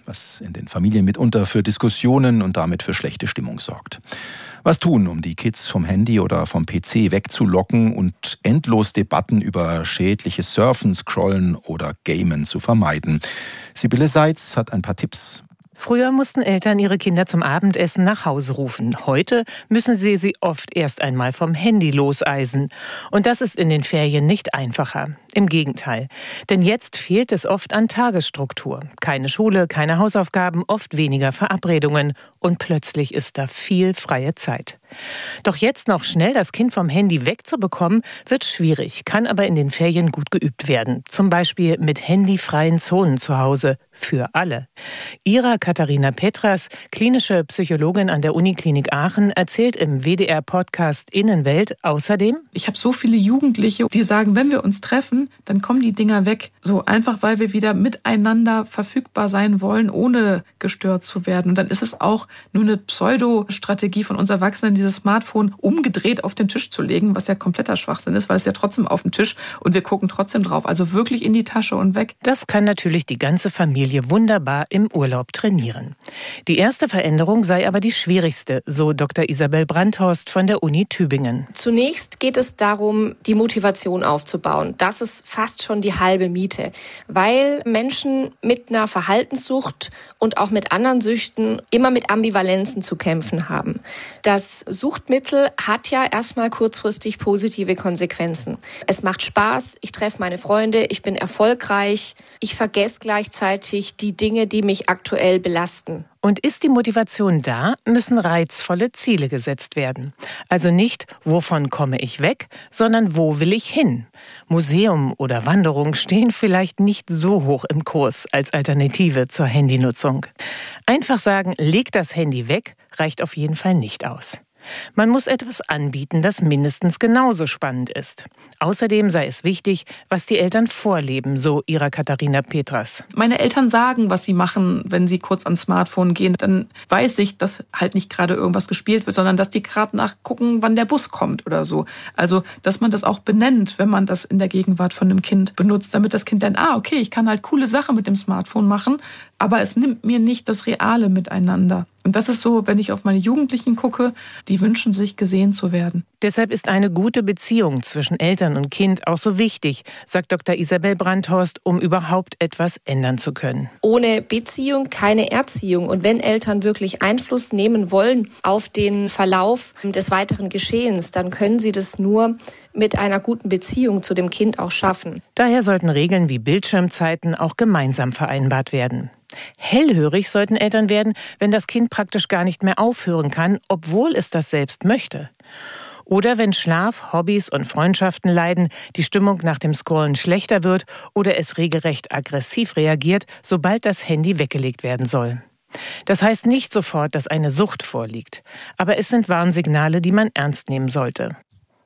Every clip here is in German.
was in den Familien mitunter für Diskussionen und damit für schlechte Stimmung sorgt. Was tun, um die Kids vom Handy oder vom PC wegzulocken und endlos Debatten über schädliches Surfen, Scrollen oder Gamen zu vermeiden? Sibylle Seitz hat ein paar Tipps. Früher mussten Eltern ihre Kinder zum Abendessen nach Hause rufen. Heute müssen sie oft erst einmal vom Handy loseisen. Und das ist in den Ferien nicht einfacher. Im Gegenteil. Denn jetzt fehlt es oft an Tagesstruktur. Keine Schule, keine Hausaufgaben, oft weniger Verabredungen. Und plötzlich ist da viel freie Zeit. Doch jetzt noch schnell das Kind vom Handy wegzubekommen, wird schwierig, kann aber in den Ferien gut geübt werden. Zum Beispiel mit handyfreien Zonen zu Hause. Für alle. Ira Katharina Petras, klinische Psychologin an der Uniklinik Aachen, erzählt im WDR-Podcast Innenwelt außerdem: Ich habe so viele Jugendliche, die sagen, wenn wir uns treffen, dann kommen die Dinger weg. So einfach, weil wir wieder miteinander verfügbar sein wollen, ohne gestört zu werden. Und dann ist es auch nur eine Pseudo-Strategie von uns Erwachsenen, dieses Smartphone umgedreht auf den Tisch zu legen, was ja kompletter Schwachsinn ist, weil es ja trotzdem auf dem Tisch und wir gucken trotzdem drauf. Also wirklich in die Tasche und weg. Das kann natürlich die ganze Familie wunderbar im Urlaub trainieren. Die erste Veränderung sei aber die schwierigste, so Dr. Isabel Brandhorst von der Uni Tübingen. Zunächst geht es darum, die Motivation aufzubauen. Das ist fast schon die halbe Miete, weil Menschen mit einer Verhaltenssucht und auch mit anderen Süchten immer mit Ambivalenzen zu kämpfen haben. Das Suchtmittel hat ja erstmal kurzfristig positive Konsequenzen. Es macht Spaß, ich treffe meine Freunde, ich bin erfolgreich, ich vergesse gleichzeitig die Dinge, die mich aktuell belasten. Und ist die Motivation da, müssen reizvolle Ziele gesetzt werden. Also nicht, wovon komme ich weg, sondern wo will ich hin? Museum oder Wanderung stehen vielleicht nicht so hoch im Kurs als Alternative zur Handynutzung. Einfach sagen, leg das Handy weg, reicht auf jeden Fall nicht aus. Man muss etwas anbieten, das mindestens genauso spannend ist. Außerdem sei es wichtig, was die Eltern vorleben, so Ira Katharina Petras. Meine Eltern sagen, was sie machen, wenn sie kurz ans Smartphone gehen. Dann weiß ich, dass halt nicht gerade irgendwas gespielt wird, sondern dass die gerade nachgucken, wann der Bus kommt oder so. Also, dass man das auch benennt, wenn man das in der Gegenwart von einem Kind benutzt, damit das Kind dann, okay, ich kann halt coole Sachen mit dem Smartphone machen, aber es nimmt mir nicht das reale Miteinander. Und das ist so, wenn ich auf meine Jugendlichen gucke, die wünschen sich, gesehen zu werden. Deshalb ist eine gute Beziehung zwischen Eltern und Kind auch so wichtig, sagt Dr. Isabel Brandhorst, um überhaupt etwas ändern zu können. Ohne Beziehung keine Erziehung. Und wenn Eltern wirklich Einfluss nehmen wollen auf den Verlauf des weiteren Geschehens, dann können sie das nur mit einer guten Beziehung zu dem Kind auch schaffen. Daher sollten Regeln wie Bildschirmzeiten auch gemeinsam vereinbart werden. Hellhörig sollten Eltern werden, wenn das Kind praktisch gar nicht mehr aufhören kann, obwohl es das selbst möchte. Oder wenn Schlaf, Hobbys und Freundschaften leiden, die Stimmung nach dem Scrollen schlechter wird oder es regelrecht aggressiv reagiert, sobald das Handy weggelegt werden soll. Das heißt nicht sofort, dass eine Sucht vorliegt, aber es sind Warnsignale, die man ernst nehmen sollte.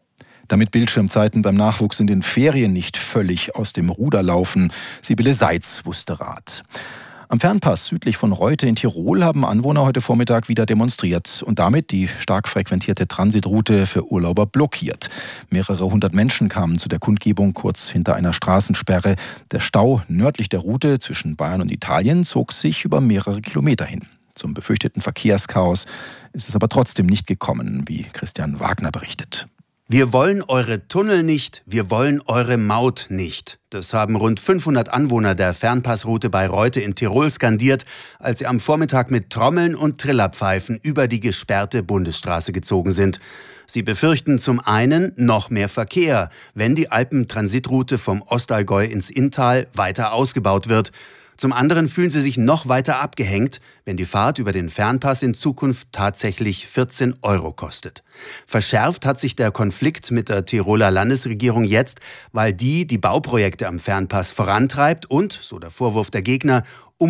Damit Bildschirmzeiten beim Nachwuchs in den Ferien nicht völlig aus dem Ruder laufen, Sibylle Seitz wusste Rat. Am Fernpass südlich von Reute in Tirol haben Anwohner heute Vormittag wieder demonstriert und damit die stark frequentierte Transitroute für Urlauber blockiert. Mehrere hundert Menschen kamen zu der Kundgebung kurz hinter einer Straßensperre. Der Stau nördlich der Route zwischen Bayern und Italien zog sich über mehrere Kilometer hin. Zum befürchteten Verkehrschaos ist es aber trotzdem nicht gekommen, wie Christian Wagner berichtet. Wir wollen eure Tunnel nicht, wir wollen eure Maut nicht. Das haben rund 500 Anwohner der Fernpassroute bei Reute in Tirol skandiert, als sie am Vormittag mit Trommeln und Trillerpfeifen über die gesperrte Bundesstraße gezogen sind. Sie befürchten zum einen noch mehr Verkehr, wenn die Alpentransitroute vom Ostallgäu ins Inntal weiter ausgebaut wird. Zum anderen fühlen sie sich noch weiter abgehängt, wenn die Fahrt über den Fernpass in Zukunft tatsächlich 14 € kostet. Verschärft hat sich der Konflikt mit der Tiroler Landesregierung jetzt, weil die Bauprojekte am Fernpass vorantreibt und, so der Vorwurf der Gegner,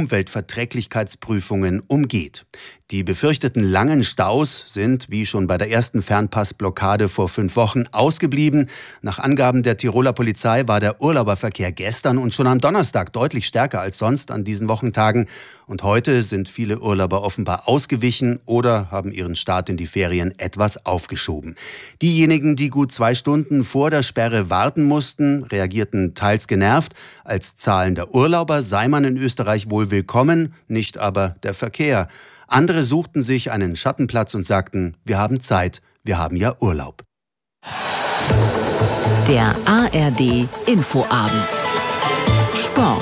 Umweltverträglichkeitsprüfungen umgeht. Die befürchteten langen Staus sind, wie schon bei der ersten Fernpassblockade vor 5 Wochen, ausgeblieben. Nach Angaben der Tiroler Polizei war der Urlauberverkehr gestern und schon am Donnerstag deutlich stärker als sonst an diesen Wochentagen. Und heute sind viele Urlauber offenbar ausgewichen oder haben ihren Start in die Ferien etwas aufgeschoben. Diejenigen, die gut 2 Stunden vor der Sperre warten mussten, reagierten teils genervt. Als zahlender Urlauber sei man in Österreich wohl willkommen, nicht aber der Verkehr. Andere suchten sich einen Schattenplatz und sagten, wir haben Zeit, wir haben ja Urlaub. Der ARD Infoabend. Sport.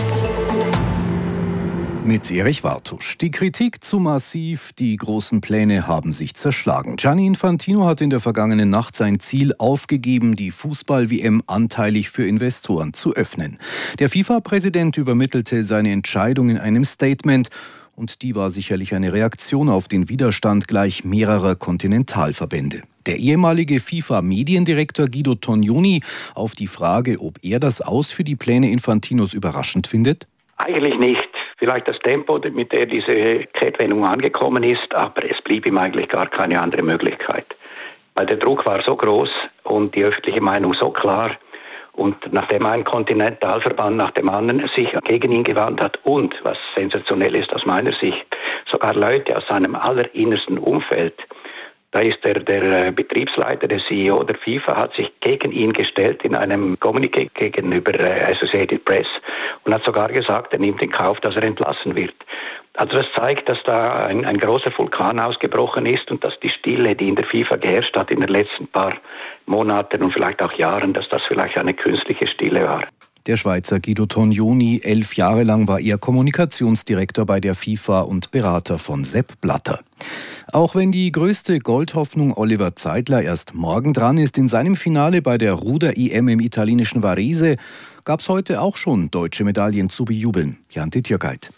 Mit Erich Wartusch. Die Kritik zu massiv, die großen Pläne haben sich zerschlagen. Gianni Infantino hat in der vergangenen Nacht sein Ziel aufgegeben, die Fußball-WM anteilig für Investoren zu öffnen. Der FIFA-Präsident übermittelte seine Entscheidung in einem Statement. Und die war sicherlich eine Reaktion auf den Widerstand gleich mehrerer Kontinentalverbände. Der ehemalige FIFA-Mediendirektor Guido Tognoni auf die Frage, ob er das Aus für die Pläne Infantinos überraschend findet? Eigentlich nicht. Vielleicht das Tempo, mit dem diese Kehrtwendung angekommen ist, aber es blieb ihm eigentlich gar keine andere Möglichkeit. Weil der Druck war so groß und die öffentliche Meinung so klar. Und nachdem ein Kontinentalverband nach dem anderen sich gegen ihn gewandt hat und, was sensationell ist aus meiner Sicht, sogar Leute aus seinem allerinnersten Umfeld, da ist der Betriebsleiter, der CEO der FIFA, hat sich gegen ihn gestellt in einem Kommuniqué gegenüber Associated Press und hat sogar gesagt, er nimmt in Kauf, dass er entlassen wird. Also das zeigt, dass da ein großer Vulkan ausgebrochen ist und dass die Stille, die in der FIFA geherrscht hat in den letzten paar Monaten und vielleicht auch Jahren, dass das vielleicht eine künstliche Stille war. Der Schweizer Guido Tognoni, 11 Jahre lang war er Kommunikationsdirektor bei der FIFA und Berater von Sepp Blatter. Auch wenn die größte Goldhoffnung Oliver Zeitler erst morgen dran ist, in seinem Finale bei der Ruder-EM im italienischen Varese gab es heute auch schon deutsche Medaillen zu bejubeln. Jan Dittjörgeit.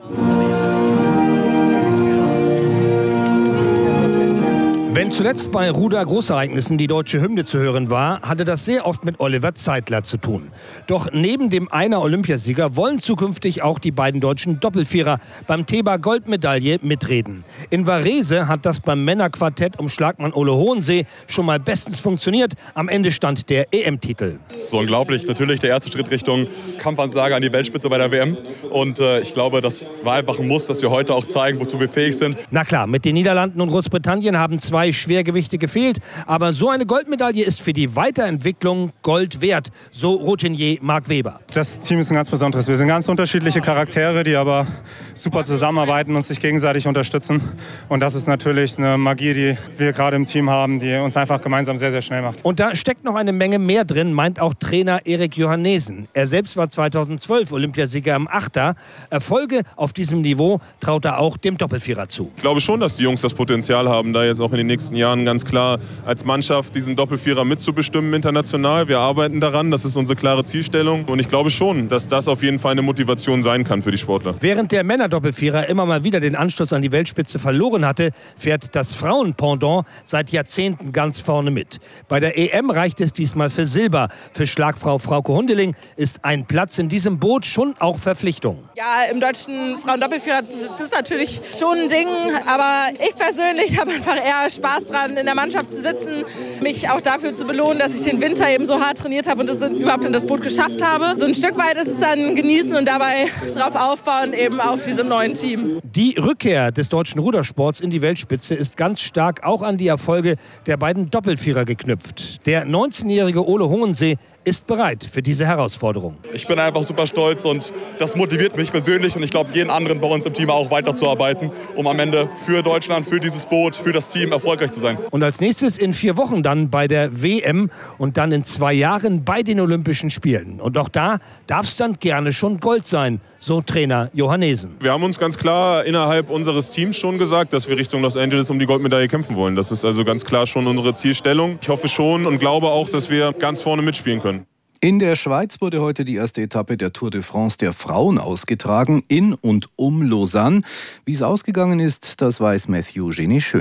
Wenn zuletzt bei Ruder-Großereignissen die deutsche Hymne zu hören war, hatte das sehr oft mit Oliver Zeitler zu tun. Doch neben dem einer Olympiasieger wollen zukünftig auch die beiden deutschen Doppelvierer beim Thema Goldmedaille mitreden. In Varese hat das beim Männerquartett um Schlagmann Ole Hohensee schon mal bestens funktioniert. Am Ende stand der EM-Titel. So unglaublich, natürlich der erste Schritt Richtung Kampfansage an die Weltspitze bei der WM. Und ich glaube, das war einfach ein Muss, dass wir heute auch zeigen, wozu wir fähig sind. Na klar, mit den Niederlanden und Großbritannien haben 2 Schwergewichte gefehlt. Aber so eine Goldmedaille ist für die Weiterentwicklung Gold wert, so Routinier Marc Weber. Das Team ist ein ganz besonderes. Wir sind ganz unterschiedliche Charaktere, die aber super zusammenarbeiten und sich gegenseitig unterstützen. Und das ist natürlich eine Magie, die wir gerade im Team haben, die uns einfach gemeinsam sehr, sehr schnell macht. Und da steckt noch eine Menge mehr drin, meint auch Trainer Erik Johannesen. Er selbst war 2012 Olympiasieger im Achter. Erfolge auf diesem Niveau traut er auch dem Doppelvierer zu. Ich glaube schon, dass die Jungs das Potenzial haben, da jetzt auch in den nächsten Jahren ganz klar als Mannschaft diesen Doppelvierer mitzubestimmen international. Wir arbeiten daran, das ist unsere klare Zielstellung. Und ich glaube schon, dass das auf jeden Fall eine Motivation sein kann für die Sportler. Während der Männerdoppelvierer immer mal wieder den Anschluss an die Weltspitze verloren hatte, fährt das Frauenpendant seit Jahrzehnten ganz vorne mit. Bei der EM reicht es diesmal für Silber. Für Schlagfrau Frauke Hundeling ist ein Platz in diesem Boot schon auch Verpflichtung. Ja, im deutschen Frauendoppelvierer zu sitzen ist natürlich schon ein Ding. Aber ich persönlich habe einfach eher Spaß dran, in der Mannschaft zu sitzen, mich auch dafür zu belohnen, dass ich den Winter eben so hart trainiert habe und das überhaupt in das Boot geschafft habe. So ein Stück weit ist es dann genießen und dabei drauf aufbauen, eben auf diesem neuen Team. Die Rückkehr des deutschen Rudersports in die Weltspitze ist ganz stark auch an die Erfolge der beiden Doppelvierer geknüpft. Der 19-jährige Ole Hohensee ist bereit für diese Herausforderung. Ich bin einfach super stolz und das motiviert mich persönlich und ich glaube jeden anderen bei uns im Team auch weiterzuarbeiten, um am Ende für Deutschland, für dieses Boot, für das Team erfolgreich zu sein. Und als nächstes in 4 Wochen dann bei der WM und dann in 2 Jahren bei den Olympischen Spielen. Und auch da darf es dann gerne schon Gold sein, so Trainer Johannesen. Wir haben uns ganz klar innerhalb unseres Teams schon gesagt, dass wir Richtung Los Angeles um die Goldmedaille kämpfen wollen. Das ist also ganz klar schon unsere Zielstellung. Ich hoffe schon und glaube auch, dass wir ganz vorne mitspielen können. In der Schweiz wurde heute die erste Etappe der Tour de France der Frauen ausgetragen, in und um Lausanne. Wie es ausgegangen ist, das weiß Matthew Genie schön.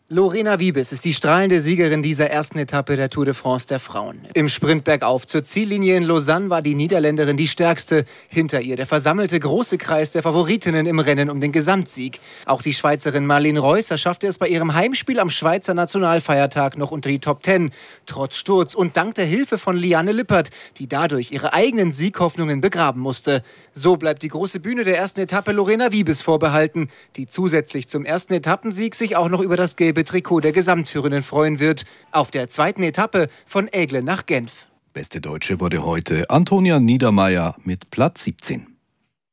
Lorena Wiebes ist die strahlende Siegerin dieser ersten Etappe der Tour de France der Frauen. Im Sprint bergauf zur Ziellinie in Lausanne war die Niederländerin die stärkste. Hinter ihr der versammelte große Kreis der Favoritinnen im Rennen um den Gesamtsieg. Auch die Schweizerin Marlene Reusser schaffte es bei ihrem Heimspiel am Schweizer Nationalfeiertag noch unter die Top 10. Trotz Sturz und dank der Hilfe von Liane Lippert, die dadurch ihre eigenen Sieghoffnungen begraben musste. So bleibt die große Bühne der ersten Etappe Lorena Wiebes vorbehalten, die zusätzlich zum ersten Etappensieg sich auch noch über das gelbe Trikot der Gesamtführenden freuen wird. Auf der zweiten Etappe von Aigle nach Genf. Beste Deutsche wurde heute Antonia Niedermaier mit Platz 17.